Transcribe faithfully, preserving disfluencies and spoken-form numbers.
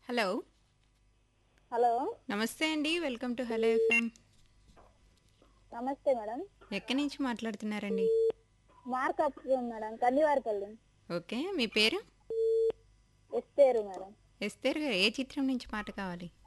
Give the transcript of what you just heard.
Hello. Hello. నమస్తే అండి. Welcome to hello FM. నమస్తే మేడం. ఎక్కడి నుంచి మాట్లాడుతున్నారండి? మార్కాపురం మేడం, కన్నివారిపల్లి. ఓకే, మీ పేరు? ఎస్తేరు మేడం. ఎస్తేర్ గారు, ఏ చిత్రం నుంచి పాట కావాలి?